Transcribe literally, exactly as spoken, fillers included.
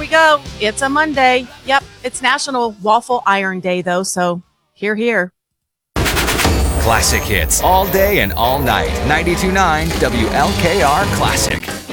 we go. It's a Monday. Yep, it's National Waffle Iron Day, though, so here, here. Classic hits all day and all night. ninety-two point nine W L K R Classic.